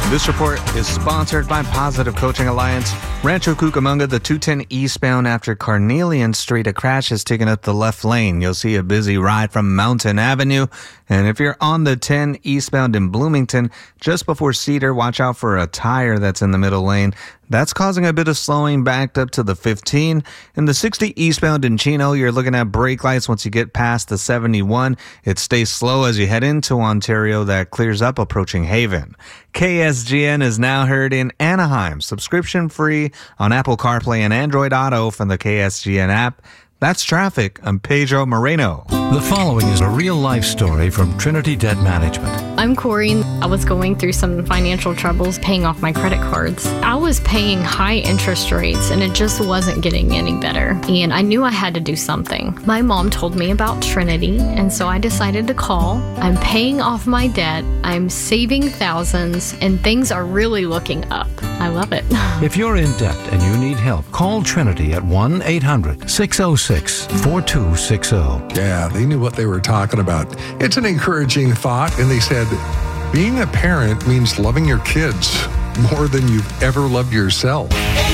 This report is sponsored by Positive Coaching Alliance. Rancho Cucamonga, the 210 eastbound after Carnelian Street, a crash has taken up the left lane. You'll see a busy ride from Mountain Avenue. And if you're on the 10 eastbound in Bloomington, just before Cedar, watch out for a tire that's in the middle lane. That's causing a bit of slowing backed up to the 15. In the 60 eastbound in Chino, you're looking at brake lights once you get past the 71. It stays slow as you head into Ontario. That clears up approaching Haven. KSGN is now heard in Anaheim, subscription free on Apple CarPlay and Android Auto from the KSGN app. That's traffic. I'm Pedro Moreno. The following is a real-life story from Trinity Debt Management. I'm Corey. I was going through some financial troubles paying off my credit cards. I was paying high interest rates and it just wasn't getting any better. And I knew I had to do something. My mom told me about Trinity, and so I decided to call. I'm paying off my debt. I'm saving thousands, and things are really looking up. I love it. If you're in debt and you need help, call Trinity at 1-800-606-4260. Yeah, they knew what they were talking about. It's an encouraging thought, and they said, being a parent means loving your kids more than you've ever loved yourself.